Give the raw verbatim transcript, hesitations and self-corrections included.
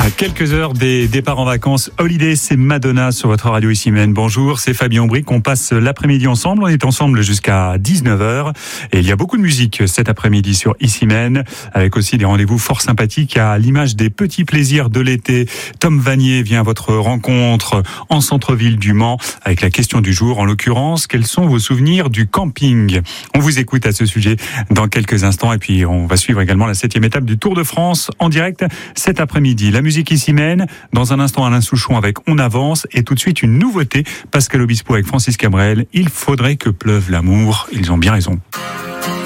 À quelques heures des départs en vacances, Holiday, c'est Madonna sur votre radio Issy-Mène. Bonjour, c'est Fabien Aubric. On passe l'après-midi ensemble. On est ensemble jusqu'à dix-neuf heures. Et il y a beaucoup de musique cet après-midi sur Issy-Mène, avec aussi des rendez-vous fort sympathiques à l'image des petits plaisirs de l'été. Tom Vanier vient à votre rencontre en centre-ville du Mans avec la question du jour. En l'occurrence, quels sont vos souvenirs du camping? On vous écoute à ce sujet dans quelques instants. Et puis, on va suivre également la septième étape du Tour de France en direct cet après-midi. La musique Issy-Mène, dans un instant Alain Souchon avec On avance, et tout de suite une nouveauté, Pascal Obispo avec Francis Cabrel, Il faudrait que pleuve l'amour. Ils ont bien raison.